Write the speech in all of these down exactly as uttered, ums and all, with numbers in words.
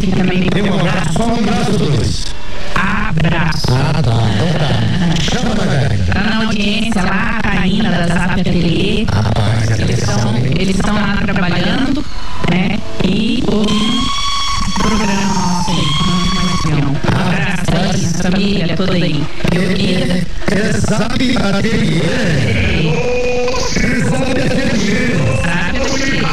assim também. Tem um abraço, só um abraço ou dois? Abraço. Ah, tá, então tá. Chama, Margarida. Tá na audiência lá, a Taína da Zap Ateliê. Rapaz, Eles estão, eles estão lá trabalhando, né? E o programa nosso aí. Um abraço, Taína, família toda aí. Eu queria. É Zap Ateliê. É Zap Ateliê. Zap Ateliê.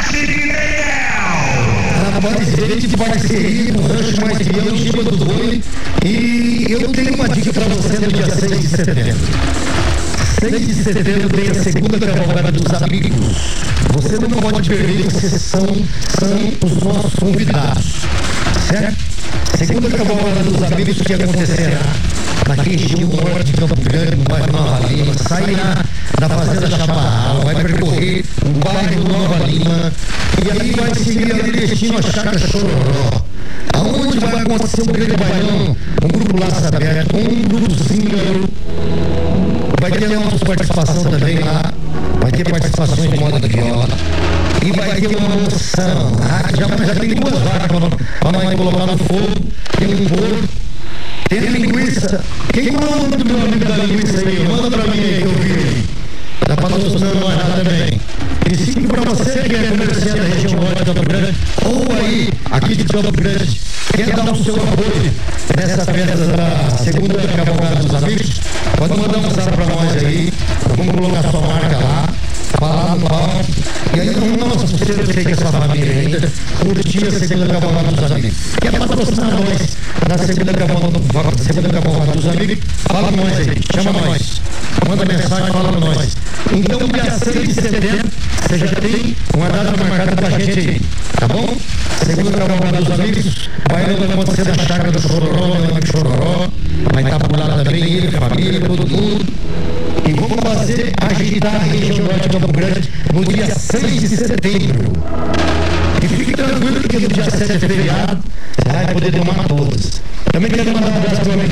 Rapaz, gente de parceria com o Rancho Mais Fiel em Giba do Boi. E eu tenho uma dica pra você no dia seis de setembro. seis de setembro tem a segunda cavalgada dos amigos. Você não pode perder, porque são, são os nossos convidados. Certo? Segunda cavalgada dos amigos que acontecerá na região norte de Campo Grande, no bairro Nova Lima. Sai na, da Fazenda Chaparral, vai percorrer o bairro Nova Lima. E aí vai seguir ali destino a Chácara Chororó. Aonde vai acontecer um grande bailão, um grupo Laço Aberto, um grupo Zíngaro. Vai ter a nossa participação também lá. Vai ter participações de moda de viola. E vai ter uma moção. Ah, já, já tem duas vacas para nós colocar no fogo. Tem um bolo. Tem linguiça. Quem é o nome do meu amigo da linguiça aí? Manda pra mim aí que eu vi. Tá patrocinando nós lá também. E siga pra você que é comerciante da região norte de Campo Grande, ou aí, aqui de Campo Grande, quer dar o seu apoio nessa festa da segunda cavalgada dos amigos, pode mandar um zap pra nós aí, vamos colocar sua marca lá, falar no palco, e aí, nossa, você não sei que essa família ainda curtir a segunda cavalgada dos amigos. Quer patrocinar nós na segunda cavalgada, segunda cavalgada dos amigos? Fala com nós aí, chama nós, manda mensagem, fala com nós. Então, dia seis de setembro, você já tem uma data marcada pra gente aí, tá bom? Segunda cavalgada dos amigos, vai acontecer na Chácara do Chororó, meu amigo Chororó, vai estar por lá também, ele, a família, todo mundo. E vamos fazer agitar a região norte de Campo Grande no dia seis de setembro. E fique tranquilo que no dia sete é feriado, você vai poder tomar todas. Também quero mandar um abraço para